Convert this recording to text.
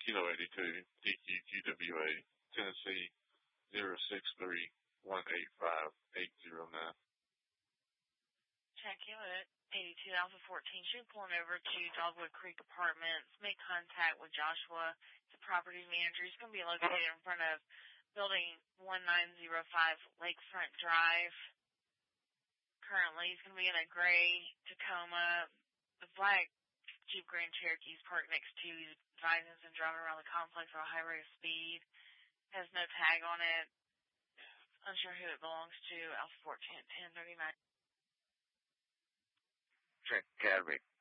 Kilo 82, DQQWA, Tennessee 063-185-809. Check you at 82 Alpha 14. Should be pulling over to Dogwood Creek Apartments. Make contact with Joshua, the property manager. He's going to be located in front of Building 1905 Lakefront Drive. Currently, he's going to be in a gray Tacoma. The black Jeep Grand Cherokee is parked next to. He's advising us and driving around the complex at a high rate of speed. Has no tag on it. Unsure who it belongs to. Alpha 14 at 1039. Check Academy.